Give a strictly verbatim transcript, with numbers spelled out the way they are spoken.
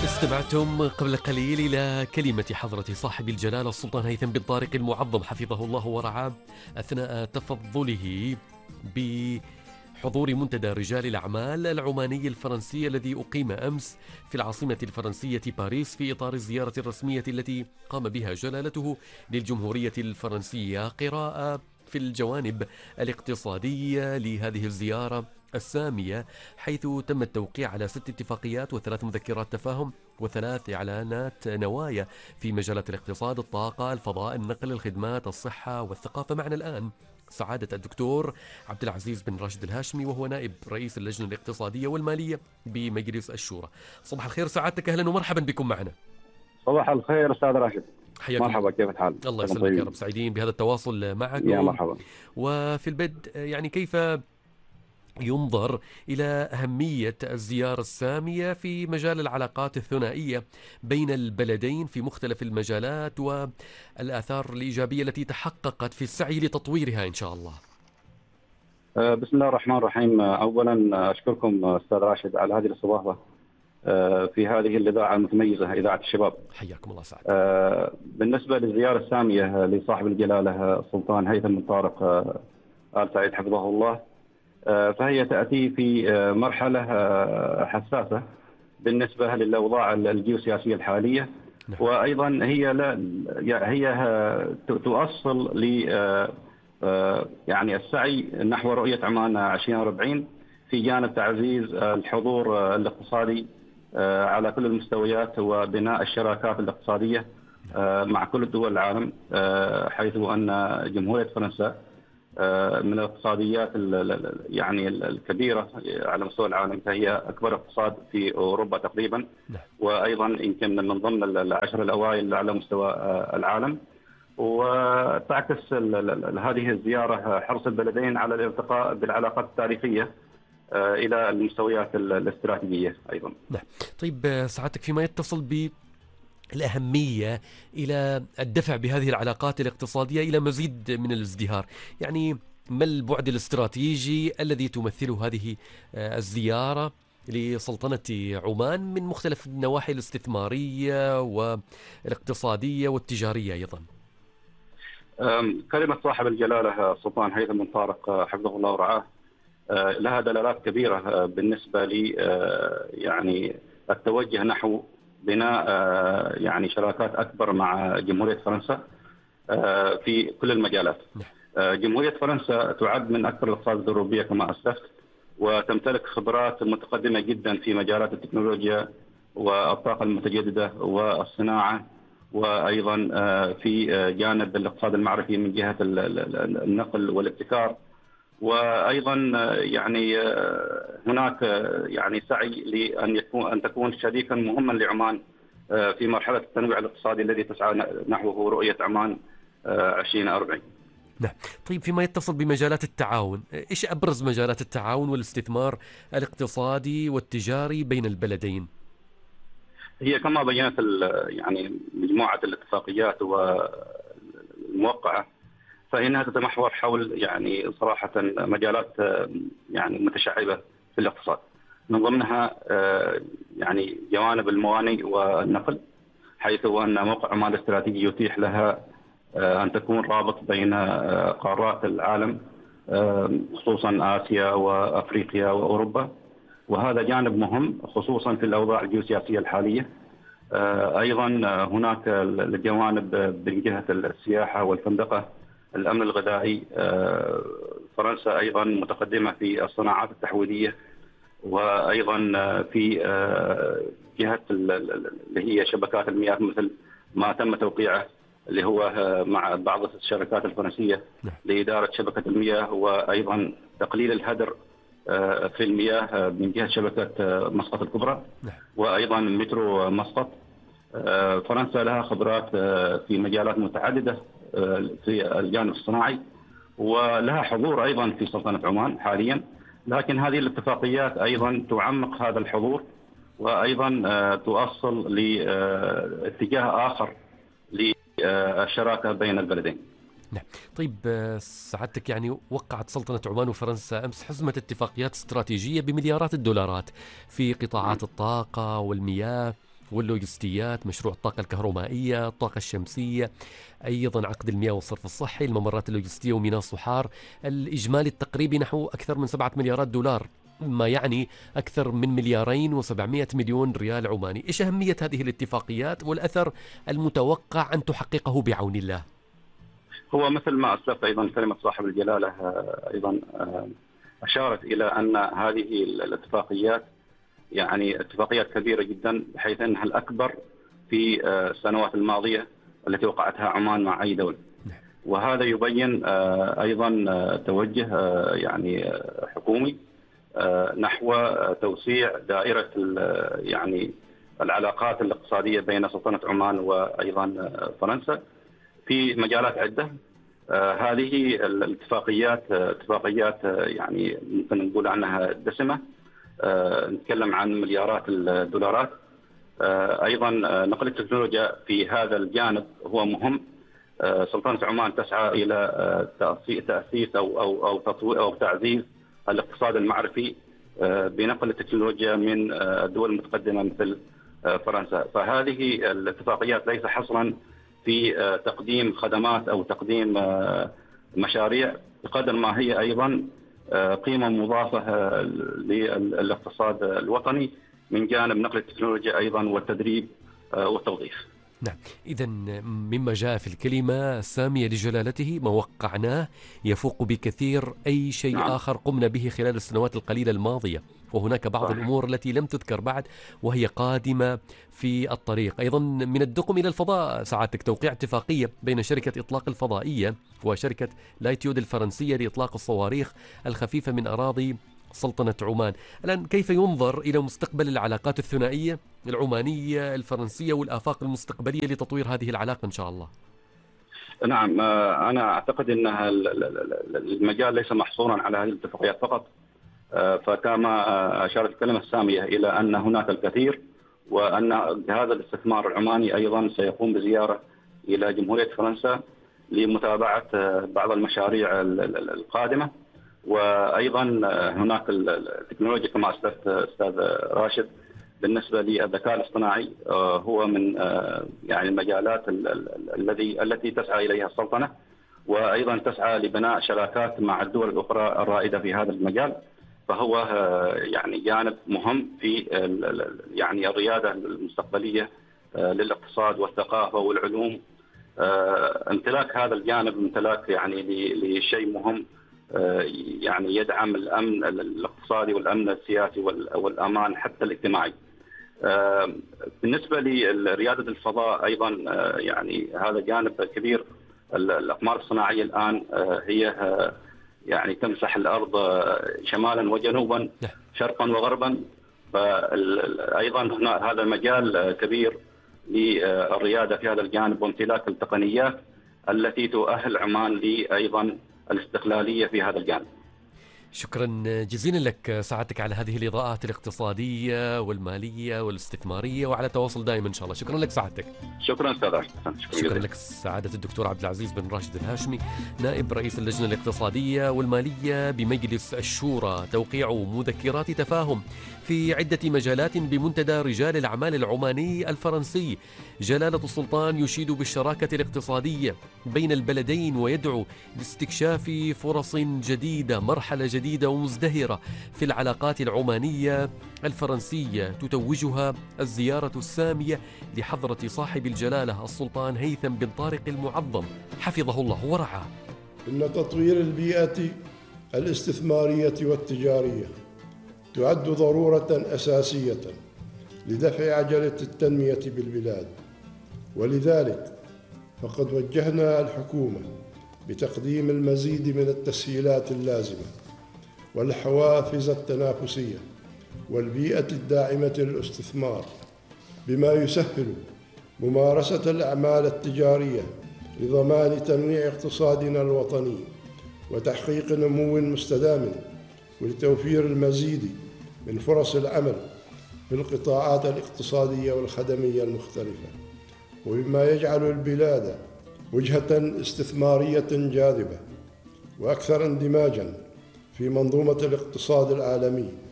استمعتم قبل قليل إلى كلمة حضرة صاحب الجلالة السلطان هيثم بن طارق المعظم حفظه الله ورعاه أثناء تفضله بحضور منتدى رجال الأعمال العماني الفرنسي الذي أقيم أمس في العاصمة الفرنسية باريس في إطار الزيارة الرسمية التي قام بها جلالته للجمهورية الفرنسية. قراءة في الجوانب الاقتصادية لهذه الزيارة السامية، حيث تم التوقيع على ست اتفاقيات وثلاث مذكرات تفاهم وثلاث إعلانات نوايا في مجالات الاقتصاد، الطاقة، الفضاء، النقل، الخدمات، الصحة والثقافة. معنا الآن سعادة الدكتور عبد العزيز بن راشد الهاشمي، وهو نائب رئيس اللجنة الاقتصادية والمالية بمجلس الشورى. صباح الخير سعادتك، أهلا ومرحبا بكم معنا. صباح الخير أستاذ راشد، حياكم. مرحبا، كيف الحال؟ الله يسلمك يا رب، سعيدين بهذا التواصل معكم. يا مرحبا. وفي البدء يعني كيف ينظر إلى أهمية الزيارة السامية في مجال العلاقات الثنائية بين البلدين في مختلف المجالات والآثار الإيجابية التي تحققت في السعي لتطويرها إن شاء الله؟ بسم الله الرحمن الرحيم. أولا أشكركم أستاذ راشد على هذه الاستضافة في هذه الإذاعة المتميزة، إذاعة الشباب. حياكم الله سعد. بالنسبة للزيارة السامية لصاحب الجلالة السلطان هيثم بن طارق آل سعيد حفظه الله، فهي تأتي في مرحلة حساسة بالنسبة للأوضاع الجيوسياسية الحالية. نعم. وأيضا هي لا هي تؤصل ل يعني السعي نحو رؤية عمان ألفين وأربعين في جانب تعزيز الحضور الاقتصادي على كل المستويات وبناء الشراكات الاقتصادية مع كل دول العالم، حيث أن جمهورية فرنسا من الاقتصاديات يعني الكبيرة على مستوى العالم، فهي أكبر اقتصاد في أوروبا تقريبا، وأيضا يمكن من ضمن العشر الأوائل على مستوى العالم. وتعكس هذه الزيارة حرص البلدين على الارتقاء بالعلاقات التاريخية إلى المستويات الاستراتيجية أيضا. نعم. طيب سعادتك، فيما يتصل ب الأهمية إلى الدفع بهذه العلاقات الاقتصادية إلى مزيد من الازدهار، يعني ما البعد الاستراتيجي الذي تمثله هذه الزيارة لسلطنة عمان من مختلف النواحي الاستثمارية والاقتصادية والتجارية أيضا؟ كلمة صاحب الجلالة السلطان هيثم بن طارق حفظه الله ورعاه لها دلالات كبيرة بالنسبة لي، يعني التوجه نحو بناء يعني شراكات أكبر مع جمهورية فرنسا في كل المجالات. جمهورية فرنسا تعد من أكبر الاقتصادات الأوروبية كما أسلفت، وتمتلك خبرات متقدمة جدا في مجالات التكنولوجيا والطاقة المتجددة والصناعة، وأيضا في جانب الاقتصاد المعرفي من جهة النقل والابتكار. وأيضا يعني هناك يعني سعي لأن يكون أن تكون شريكا مهما لعمان في مرحلة التنويع الاقتصادي الذي تسعى نحوه رؤية عمان ألفين وأربعين. نعم. طيب فيما يتصل بمجالات التعاون، إيش أبرز مجالات التعاون والاستثمار الاقتصادي والتجاري بين البلدين؟ هي كما بينت يعني مجموعة الاتفاقيات والموقعة، فإنها تتمحور حول يعني صراحة مجالات يعني متشعبة في الاقتصاد، من ضمنها يعني جوانب الموانئ والنقل، حيث أن موقع عمان الاستراتيجي يتيح لها أن تكون رابط بين قارات العالم، خصوصا آسيا وأفريقيا وأوروبا، وهذا جانب مهم خصوصا في الأوضاع الجيوسياسية الحالية. أيضا هناك الجوانب من جهة السياحة والفندقة، الأمن الغذائي. فرنسا أيضا متقدمة في الصناعات التحويلية، وأيضا في جهة اللي هي شبكات المياه، مثل ما تم توقيعه اللي هو مع بعض الشركات الفرنسية لإدارة شبكة المياه، وأيضا تقليل الهدر في المياه من جهة شبكة مسقط الكبرى، وأيضا مترو مسقط. فرنسا لها خبرات في مجالات متعددة في الجانب الصناعي، ولها حضور أيضا في سلطنة عمان حاليا، لكن هذه الاتفاقيات أيضا تعمق هذا الحضور، وأيضا تؤصل لاتجاه آخر للشراكة بين البلدين. نعم. طيب سعادتك، يعني وقعت سلطنة عمان وفرنسا أمس حزمة اتفاقيات استراتيجية بمليارات الدولارات في قطاعات الطاقة والمياه واللوجستيات، مشروع الطاقة الكهرومائية، الطاقة الشمسية، أيضا عقد المياه والصرف الصحي، الممرات اللوجستية وميناء الصحار. الإجمالي التقريبي نحو أكثر من سبعة مليارات دولار، ما يعني أكثر من مليارين وسبعمائة مليون ريال عماني. إيش أهمية هذه الاتفاقيات والأثر المتوقع أن تحققه بعون الله؟ هو مثل ما أسلفت أيضا كلمة صاحب الجلالة أيضا أشارت إلى أن هذه الاتفاقيات يعني اتفاقيات كبيرة جدا، بحيث أنها الأكبر في السنوات الماضية التي وقعتها عمان مع أي دولة. وهذا يبين أيضا توجه يعني حكومي نحو توسيع دائرة يعني العلاقات الاقتصادية بين سلطنة عمان وأيضا فرنسا في مجالات عدة. هذه الاتفاقيات اتفاقيات يعني ممكن نقول عنها دسمة، نتكلم عن مليارات الدولارات. أيضا نقل التكنولوجيا في هذا الجانب هو مهم. سلطنة عمان تسعى إلى تأسيس أو أو أو تطوير أو تعزيز الاقتصاد المعرفي بنقل التكنولوجيا من الدول المتقدمة مثل فرنسا. فهذه الاتفاقيات ليس حصرا في تقديم خدمات أو تقديم مشاريع، بقدر ما هي أيضا قيمة مضافة للاقتصاد الوطني من جانب نقل التكنولوجيا أيضا والتدريب والتوظيف. نعم، إذا مما جاء في الكلمة السامية لجلالته ما وقعناه يفوق بكثير أي شيء نعم. آخر قمنا به خلال السنوات القليلة الماضية، وهناك بعض صحيح. الأمور التي لم تذكر بعد وهي قادمة في الطريق. أيضا من الدقم إلى الفضاء سعادتك توقيع اتفاقية بين شركة إطلاق الفضائية وشركة لايتيود الفرنسية لإطلاق الصواريخ الخفيفة من أراضي سلطنة عمان. الآن كيف ينظر إلى مستقبل العلاقات الثنائية العمانية الفرنسية والآفاق المستقبلية لتطوير هذه العلاقة إن شاء الله؟ نعم، أنا أعتقد أن المجال ليس محصورا على هذه الاتفاقيات فقط، فكما أشارت الكلمة السامية إلى أن هناك الكثير، وأن هذا الاستثمار العماني أيضا سيقوم بزيارة إلى جمهورية فرنسا لمتابعة بعض المشاريع القادمة. وأيضا هناك التكنولوجيا كما أسلفت أستاذ راشد بالنسبة للذكاء الاصطناعي هو من يعني المجالات الذي التي تسعى إليها السلطنة، وأيضا تسعى لبناء شراكات مع الدول الأخرى الرائدة في هذا المجال. فهو يعني جانب مهم في يعني الريادة المستقبلية للاقتصاد والثقافة والعلوم. امتلاك هذا الجانب امتلاك يعني لشيء مهم، يعني يدعم الأمن الاقتصادي والأمن السياسي والأمان حتى الاجتماعي. بالنسبة لريادة الفضاء أيضا يعني هذا جانب كبير. الأقمار الصناعية الآن هي يعني تمسح الأرض شمالا وجنوبا شرقا وغربا، فأيضا هنا هذا مجال كبير للريادة في هذا الجانب وامتلاك التقنيات التي تؤهل عمان لأيضا الاستقلالية في هذا الجانب. شكرا جزيلا لك سعادتك على هذه الإضاءات الاقتصادية والمالية والاستثمارية، وعلى تواصل دائما إن شاء الله. شكرا لك سعادتك. شكرا أستاذ أحمد. شكرا, شكرا لك سعادة الدكتور عبد العزيز بن راشد الهاشمي، نائب رئيس اللجنة الاقتصادية والمالية بمجلس الشورى، توقيع مذكرات تفاهم في عدة مجالات بمنتدى رجال الأعمال العماني الفرنسي. جلالة السلطان يشيد بالشراكة الاقتصادية بين البلدين ويدعو لاستكشاف فرص جديدة، مرحلة جديدة ومزدهرة في العلاقات العمانية الفرنسية تتوجها الزيارة السامية لحضرة صاحب الجلالة السلطان هيثم بن طارق المعظم حفظه الله ورعاه. إن تطوير البيئة الاستثمارية والتجارية تعد ضرورة أساسية لدفع عجلة التنمية بالبلاد، ولذلك فقد وجهنا الحكومة بتقديم المزيد من التسهيلات اللازمة والحوافز التنافسية والبيئة الداعمة للاستثمار، بما يسهل ممارسة الأعمال التجارية لضمان تنويع اقتصادنا الوطني وتحقيق نمو مستدام، ولتوفير المزيد من فرص العمل في القطاعات الاقتصادية والخدمية المختلفة، ومما يجعل البلاد وجهة استثمارية جاذبة وأكثر اندماجاً في منظومة الاقتصاد العالمي